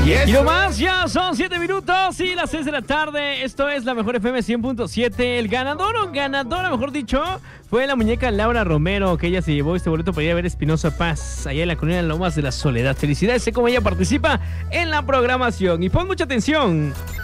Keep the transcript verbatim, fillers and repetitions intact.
Y no más, ya son siete minutos y las seis de la tarde. Esto es la Mejor F M cien punto siete. El ganador o ganadora, mejor dicho, fue la muñeca Laura Romero, que ella se llevó este boleto para ir a ver Espinosa Paz, allá en la colonia Lomas de la Soledad. Felicidades, sé cómo ella participa en la programación. Y pon mucha atención.